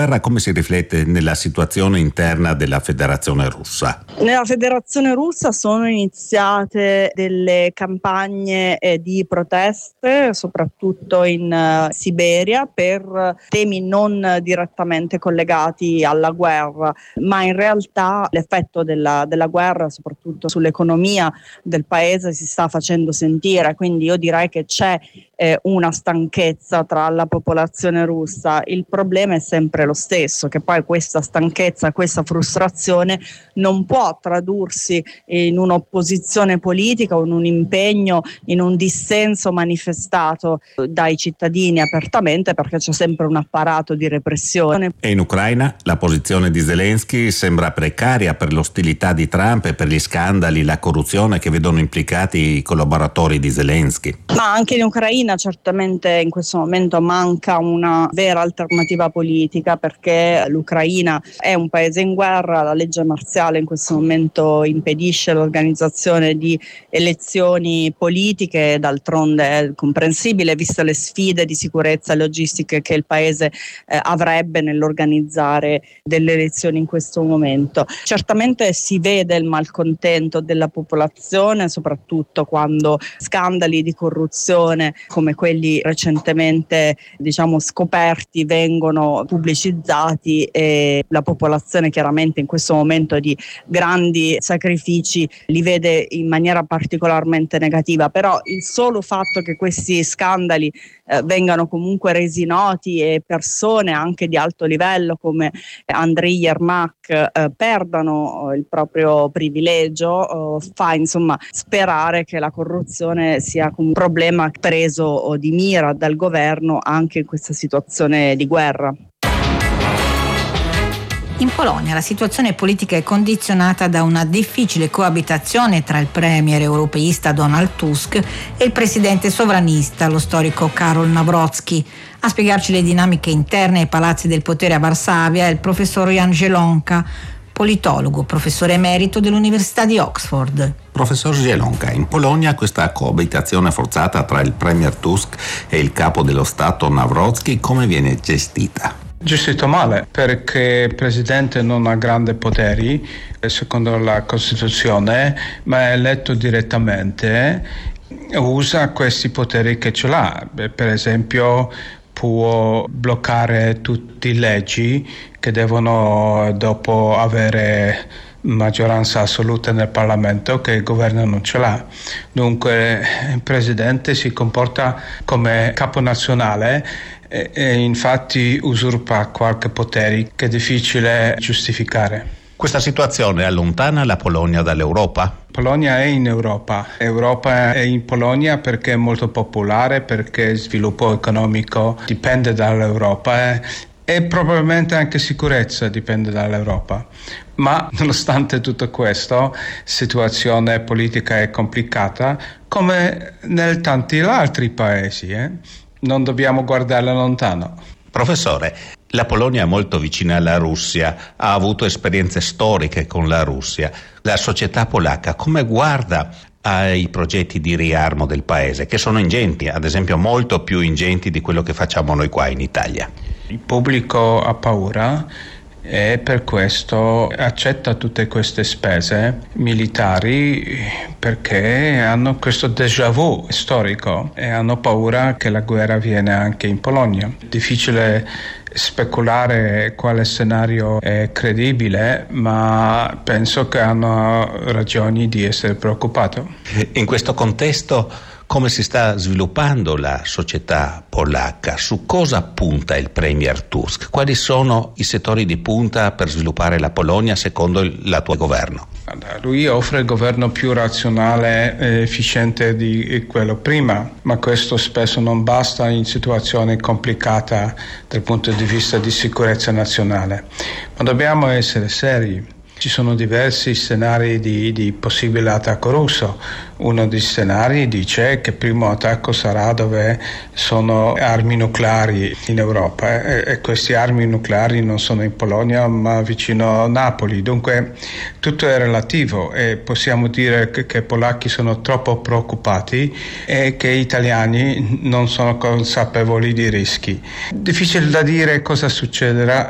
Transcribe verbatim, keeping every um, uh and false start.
guerra come si riflette nella situazione interna della Federazione Russa? Nella Federazione Russa sono iniziate delle campagne eh, di proteste, soprattutto in uh, Siberia, per temi non direttamente collegati alla guerra, ma in realtà l'effetto della, della guerra, soprattutto sull'economia del paese, si sta facendo sentire, quindi io direi che c'è eh, una stanchezza tra la popolazione russa. Il problema è sempre lo stesso, che poi questa stanchezza, questa frustrazione non può tradursi in un'opposizione politica o in un impegno, in un dissenso manifestato dai cittadini apertamente, perché c'è sempre un apparato di repressione. E in Ucraina la posizione di Zelensky sembra precaria per l'ostilità di Trump e per gli scandali, la corruzione che vedono implicati i collaboratori di Zelensky. Ma anche in Ucraina certamente in questo momento manca una vera alternativa politica, perché l'Ucraina è un paese in guerra, la legge marziale in questo momento impedisce l'organizzazione di elezioni politiche, d'altronde è comprensibile viste le sfide di sicurezza e logistiche che il paese eh, avrebbe nell'organizzare delle elezioni in questo momento. Certamente si vede il malcontento della popolazione, soprattutto quando scandali di corruzione come quelli recentemente diciamo scoperti vengono pubblicizzati, e la popolazione chiaramente in questo momento di grandi sacrifici li vede in maniera particolarmente negativa. Però il solo fatto che questi scandali eh, vengano comunque resi noti e persone anche di alto livello come Andriy Yermak eh, perdano il proprio privilegio eh, fa insomma sperare che la corruzione sia un problema preso di mira dal governo anche in questa situazione di guerra. In Polonia la situazione politica è condizionata da una difficile coabitazione tra il premier europeista Donald Tusk e il presidente sovranista, lo storico Karol Nawrocki. A spiegarci le dinamiche interne ai palazzi del potere a Varsavia è il professor Jan Zielonka, politologo, professore emerito dell'Università di Oxford. Professor Zielonka, in Polonia questa coabitazione forzata tra il premier Tusk e il capo dello Stato Nawrocki come viene gestita? Gestito male, perché il presidente non ha grandi poteri secondo la Costituzione, ma è eletto direttamente, usa questi poteri che ce l'ha. Per esempio può bloccare tutte le leggi che devono dopo avere maggioranza assoluta nel Parlamento, che il governo non ce l'ha. Dunque il presidente si comporta come capo nazionale e, e infatti usurpa qualche potere che è difficile giustificare. Questa situazione allontana la Polonia dall'Europa? Polonia è in Europa, Europa è in Polonia perché è molto popolare, perché il sviluppo economico dipende dall'Europa eh. E probabilmente anche sicurezza dipende dall'Europa. Ma nonostante tutto questo, la situazione politica è complicata come in tanti altri paesi. Eh? Non dobbiamo guardarla lontano. Professore, la Polonia è molto vicina alla Russia, ha avuto esperienze storiche con la Russia. La società polacca come guarda ai progetti di riarmo del paese, che sono ingenti, ad esempio molto più ingenti di quello che facciamo noi qua in Italia? Il pubblico ha paura e per questo accetta tutte queste spese militari, perché hanno questo déjà vu storico e hanno paura che la guerra avviene anche in Polonia. Difficile speculare quale scenario è credibile, ma penso che hanno ragioni di essere preoccupati. In questo contesto come si sta sviluppando la società polacca? Su cosa punta il premier Tusk? Quali sono i settori di punta per sviluppare la Polonia secondo il, l'attuale governo? Lui offre il governo più razionale e efficiente di quello prima, ma questo spesso non basta in situazioni complicate dal punto di vista di sicurezza nazionale. Ma dobbiamo essere seri. Ci sono diversi scenari di, di possibile attacco russo. Uno dei scenari dice che il primo attacco sarà dove sono armi nucleari in Europa e, e queste armi nucleari non sono in Polonia ma vicino a Napoli. Dunque tutto è relativo e possiamo dire che, che i polacchi sono troppo preoccupati e che gli italiani non sono consapevoli di rischi. Difficile da dire cosa succederà